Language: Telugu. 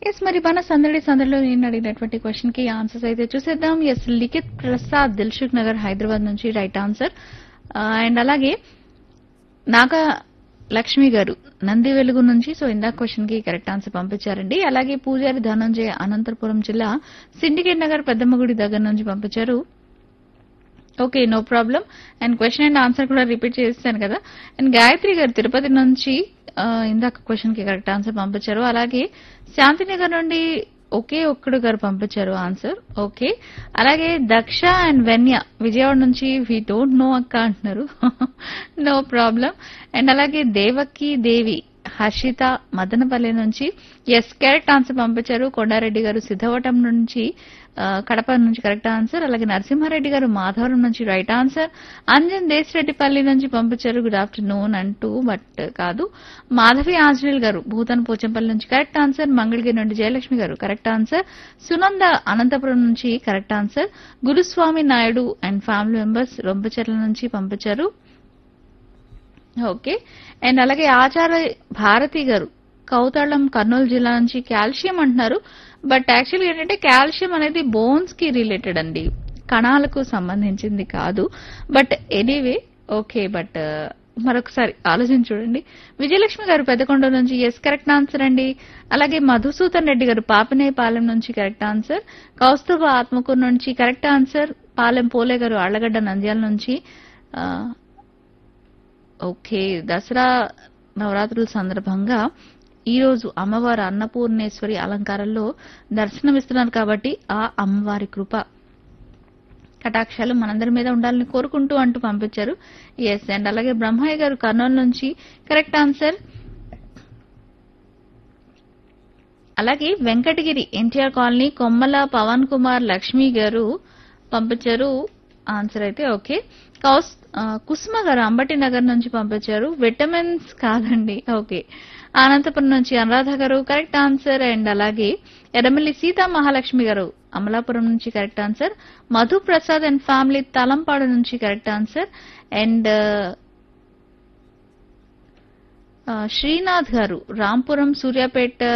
ఎస్ మరి మన సందడి సందడిలో నేను అడిగినటువంటి క్వశ్చన్ కి ఆన్సర్స్ అయితే చూసేద్దాం. ఎస్ లిఖిత్ ప్రసాద్ దిల్సుఖ్ నగర్ హైదరాబాద్ నుంచి రైట్ ఆన్సర్. అండ్ అలాగే నాగా లక్ష్మి గారు నంది వెలుగు నుంచి సో ఇందాక క్వశ్చన్ కి కరెక్ట్ ఆన్సర్ పంపించారండి. అలాగే పూజారి ధనంజయ అనంతపురం జిల్లా సిండికేట్ నగర్ పెద్దమ్మగుడి దగ్గర నుంచి పంపించారు. Okay no problem. And question and answer కూడా రిపీట్ చేస్తాను కదా. అండ్ గాయత్రి గారు తిరుపతి నుంచి ఇందాక క్వశ్చన్ కి కరెక్ట్ ఆన్సర్ పంపించారు. అలాగే శాంతినగర్ నుండి ఒకే ఒక్కడు గారు పంపించారు ఆన్సర్. ఓకే అలాగే దక్ష అండ్ వెన్య విజయవాడ నుంచి వి డోంట్ నో అక్క అంటున్నారు. No problem. అండ్ అలాగే దేవకి దేవి హర్షిత మదనపల్లి నుంచి ఎస్ కరెక్ట్ ఆన్సర్ పంపించారు. కొండారెడ్డి గారు సిద్ధవటం నుంచి కడప నుంచి కరెక్ట్ ఆన్సర్. అలాగే నరసింహారెడ్డి గారు మాధవరం నుంచి రైట్ ఆన్సర్. అంజన్ దేశరెడ్డిపల్లి నుంచి పంపించారు గుడ్ ఆఫ్టర్నూన్ అంటూ బట్ కాదు. మాధవి ఆంజనేయులు గారు భూతన్ పోచంపల్లి నుంచి కరెక్ట్ ఆన్సర్. మంగళగిరి నుండి జయలక్ష్మి గారు కరెక్ట్ ఆన్సర్. సునంద అనంతపురం నుంచి correct answer. Guruswamy Naidu and family members Rompacherla నుంచి పంపించారు. ఓకే అండ్ అలాగే ఆచార్య భారతి గారు కౌతాళం కర్నూలు జిల్లా నుంచి కాల్షియం అంటున్నారు. బట్ యాక్చువల్లీ ఏంటంటే కాల్షియం అనేది బోన్స్ కి రిలేటెడ్ అండి, కణాలకు సంబంధించింది కాదు. బట్ ఎనీవే ఓకే బట్ మరొకసారి ఆలోచించి చూడండి. విజయలక్ష్మి గారు పెద్దకొండ నుంచి ఎస్ కరెక్ట్ ఆన్సర్ అండి. అలాగే మధుసూదన్ రెడ్డి గారు పాపనేపాలెం నుంచి కరెక్ట్ ఆన్సర్. కౌస్తుభ ఆత్మకూరు నుంచి కరెక్ట్ ఆన్సర్. పాలెం పోలే గారు ఆళ్లగడ్డ నంద్యాల నుంచి ఓకే దసరా నవరాత్రుల సందర్భంగా ఈ రోజు అమ్మవారు అన్నపూర్ణేశ్వరి అలంకారంలో దర్శనమిస్తున్నారు కాబట్టి ఆ అమ్మవారి కృప కటాక్షాలు మనందరి మీద ఉండాలని కోరుకుంటూ అంటూ పంపించారు. ఎస్ అండ్ అలాగే బ్రహ్మయ్య గారు కర్నూలు నుంచి కరెక్ట్ ఆన్సర్. అలాగే వెంకటగిరి ఎన్టీఆర్ కాలనీ కొమ్మల పవన్ కుమార్ లక్ష్మి గారు పంపించారు ఆన్సర్ అయితే. ఓకే కుసుమ గారు అంబటి నగర్ నుంచి పంపించారు. విటమిన్స్ కాదండి. ఓకే అనంతపురం నుంచి అనురాధ గారు కరెక్ట్ ఆన్సర్. అండ్ అలాగే ఎర్రమల్లి సీతా మహాలక్ష్మి గారు అమలాపురం నుంచి correct answer. Madhu Prasad and family Talampadu నుంచి కరెక్ట్ ఆన్సర్. అండ్ శ్రీనాథ్ గారు రాంపురం సూర్యాపేట